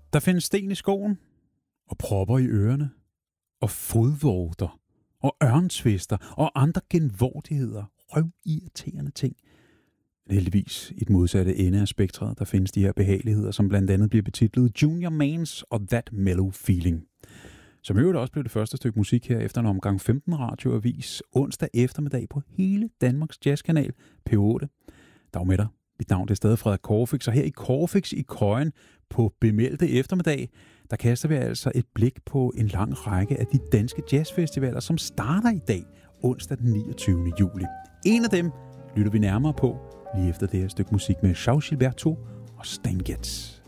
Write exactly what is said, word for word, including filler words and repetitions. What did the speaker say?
Der findes sten i skoven, og propper i ørerne, og fodvorter, og ørntvister, og andre genvordigheder, røvirriterende ting. Men heldigvis i den modsatte ende af spektret, der findes de her behageligheder, som blandt andet bliver betitlet Junior Mans og That Mellow Feeling. Som i øvrigt også blev det første stykke musik her efter en omgang femten radioavis onsdag eftermiddag på hele Danmarks jazzkanal P otte. Der var med dig. Mit navn det er stadig Frederik Corfix, og her i Corfix i Køjen på bemeldte eftermiddag, der kaster vi altså et blik på en lang række af de danske jazzfestivaler, som starter i dag, onsdag den niogtyvende juli. En af dem lytter vi nærmere på lige efter det her stykke musik med Charles Gilberto og Stan Getz.